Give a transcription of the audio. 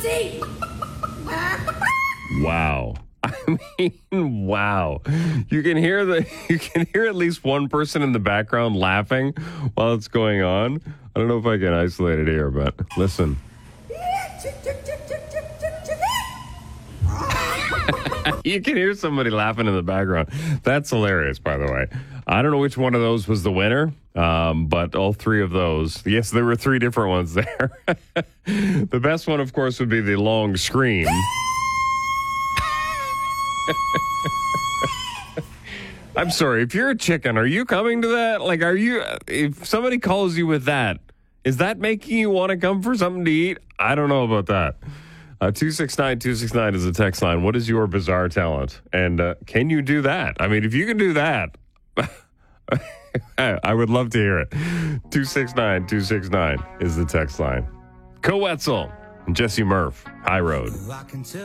teeth. Wow. I mean, wow. You can hear at least one person in the background laughing while it's going on. I don't know if I can isolate it here, but listen. You can hear somebody laughing in the background. That's hilarious, by the way. I don't know which one of those was the winner, but all three of those. Yes, there were three different ones there. The best one, of course, would be the long scream. I'm sorry, if you're a chicken, are you coming to that? Like, if somebody calls you with that, is that making you want to come for something to eat? I don't know about that. 269-269 is the text line. What is your bizarre talent? And can you do that? I mean, if you can do that, I would love to hear it. 269-269 is the text line. Co-Wetzel and Jesse Murph, High Road.